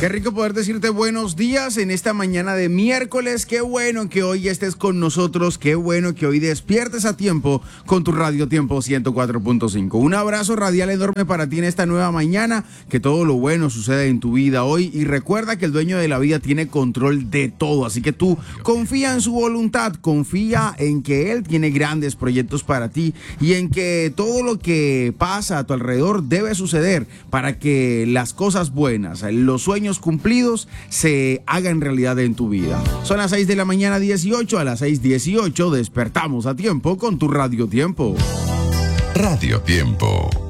Qué rico poder decirte buenos días en esta mañana de miércoles. Qué bueno que hoy estés con nosotros. Qué bueno que hoy despiertes a tiempo con tu Radio Tiempo 104.5. Un abrazo radial enorme para ti en esta nueva mañana. Que todo lo bueno suceda en tu vida hoy. Y recuerda que el dueño de la vida tiene control de todo. Así que tú confía en su voluntad. Confía en que Él tiene grandes proyectos para ti. Y en que todo lo que pasa a tu alrededor debe suceder para que las cosas buenas, los sueños cumplidos se hagan realidad en tu vida. Son las 6 de la mañana 18, a las 6:18 despertamos a tiempo con tu Radio Tiempo. Radio Tiempo.